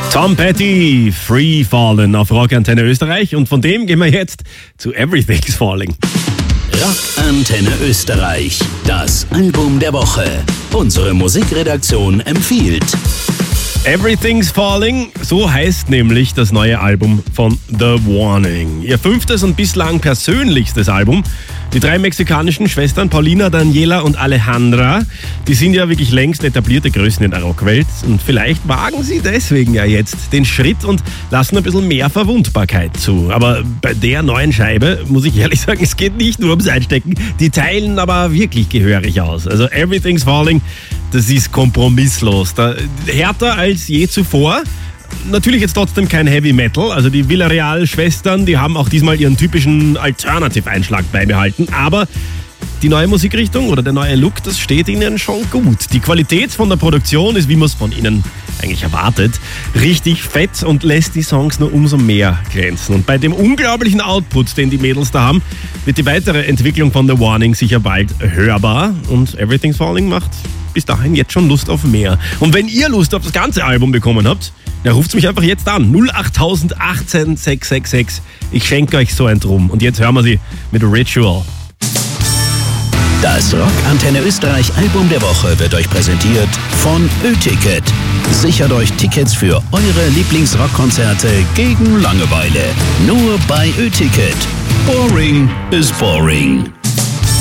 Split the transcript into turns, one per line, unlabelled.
Tom Petty, Free Fallen auf Rockantenne Österreich, und von dem gehen wir jetzt zu Everything's Falling.
Rockantenne Österreich, das Album der Woche. Unsere Musikredaktion empfiehlt.
Everything's Falling, so heißt nämlich das neue Album von The Warning. Ihr 5. und bislang persönlichstes Album. Die 3 mexikanischen Schwestern Paulina, Daniela und Alejandra, die sind ja wirklich längst etablierte Größen in der Rockwelt. Und vielleicht wagen sie deswegen ja jetzt den Schritt und lassen ein bisschen mehr Verwundbarkeit zu. Aber bei der neuen Scheibe muss ich ehrlich sagen, es geht nicht nur ums Einstecken. Die teilen aber wirklich gehörig aus. Also Everything's Falling, das ist kompromisslos. Härter als je zuvor. Natürlich jetzt trotzdem kein Heavy Metal. Also die Villarreal-Schwestern, die haben auch diesmal ihren typischen Alternative-Einschlag beibehalten. Aber die neue Musikrichtung oder der neue Look, das steht ihnen schon gut. Die Qualität von der Produktion ist, wie man es von ihnen eigentlich erwartet, richtig fett und lässt die Songs nur umso mehr glänzen. Und bei dem unglaublichen Output, den die Mädels da haben, wird die weitere Entwicklung von The Warning sicher bald hörbar. Und Everything's Falling macht bis dahin jetzt schon Lust auf mehr. Und wenn ihr Lust auf das ganze Album bekommen habt, dann ruft mich einfach jetzt an. 08018 666. Ich schenke euch so ein Drum. Und jetzt hören wir sie mit Ritual.
Das Rockantenne Österreich Album der Woche wird euch präsentiert von Ö-Ticket. Sichert euch Tickets für eure Lieblingsrockkonzerte gegen Langeweile. Nur bei Ö-Ticket. Boring is boring.